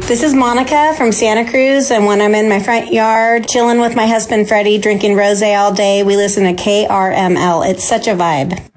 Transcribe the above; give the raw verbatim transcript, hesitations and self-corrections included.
This is Monica from Santa Cruz, and when I'm in my front yard chilling with my husband Freddie, drinking rosé all day, we listen to K R M L. It's such a vibe.